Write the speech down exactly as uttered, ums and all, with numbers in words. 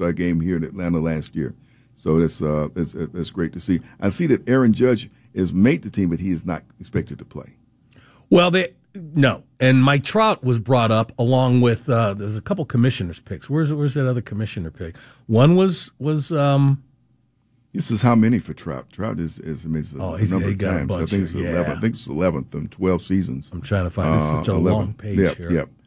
All-Star game here in Atlanta last year. So that's uh, that's that's great to see. I see that Aaron Judge has made the team, but he is not expected to play. Well, they no, and Mike Trout was brought up along with uh, there's a couple commissioners picks. Where's where's that other commissioner pick? One was was. Um, This is how many for Trout? Trout is is amazing. Oh, a he's- number he of got a times. I bunch think it's here, eleven. yeah. I think it's eleventh in twelve seasons. I'm trying to find this is such a Uh, eleven. long page Yep, here. yep.